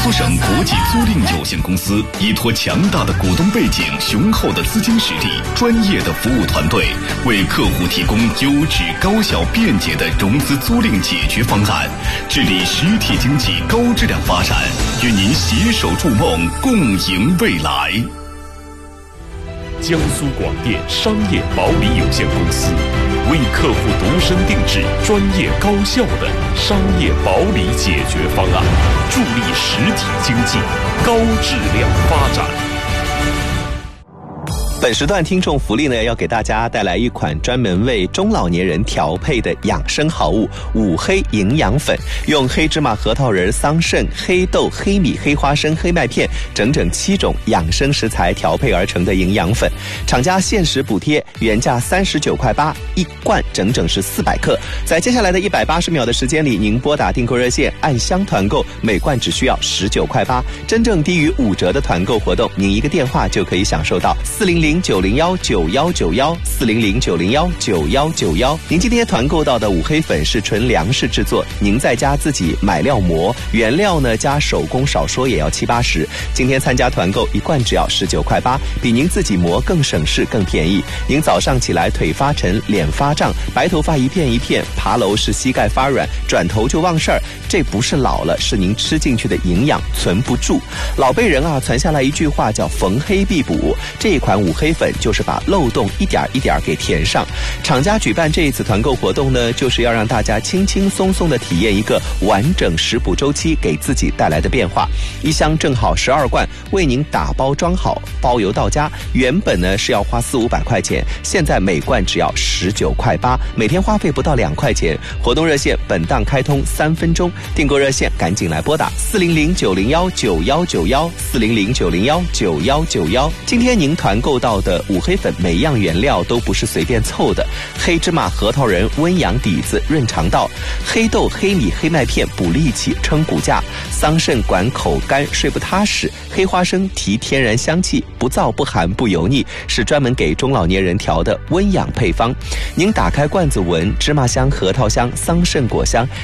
福省国际租赁有限公司依托强大的股东背景、雄厚的资金实力、专业的服务团队，为客户提供优质、高效、便捷的融资租赁解决方案，致力实体经济高质量发展，与您携手筑梦，共赢未来。 江苏广电商业保理有限公司为客户独身定制专业高效的商业保理解决方案，助力实体经济高质量发展。 本时段听众福利呢，要给大家带来一款专门为中老年人调配的养生好物五黑营养粉，用黑芝麻、核桃仁、桑葚、黑豆、黑米、黑花生、黑麦片整整7种养生食材调配而成的营养粉，厂家限时补贴，原价39.8块，一罐整整是400克。在接下来的180秒的时间里，您拨打订购热线按箱团购，每罐只需要19.8块，真正低于5折的团购活动，您一个电话就可以享受到400-901-9191，400-901-9191。您今天团购到的五黑粉是纯粮食制作，您在家自己买料磨，原料呢加手工少说也要70-80。今天参加团购，一罐只要19.8块，比您自己磨更省事更便宜。您早上起来腿发沉、脸发胀、白头发一片一片，爬楼是膝盖发软，转头就忘事儿，这不是老了，是您吃进去的营养存不住。老辈人传下来一句话叫逢黑必补，这一款五黑粉就是把漏洞一点一点给填上。厂家举办这一次团购活动呢，就是要让大家轻轻松松的体验一个完整食补周期给自己带来的变化。一箱正好12罐，为您打包装好，包邮到家。原本呢是要花400-500块钱，现在每罐只要19.8块，每天花费不到2块钱。活动热线本档开通3分钟，订购热线赶紧来拨打400-901-9191，400-901-9191。今天您团购到的五黑粉每样原料都不是随便凑的，黑芝麻、核桃仁温阳底子润肠道，黑豆、黑米、黑麦片补力气撑骨架，桑葚管口干睡不踏实，黑花生提天然香气，不燥不寒不油腻，是专门给中老年人调的温养配方。您打开罐子闻，芝麻香、核桃香、桑葚果香，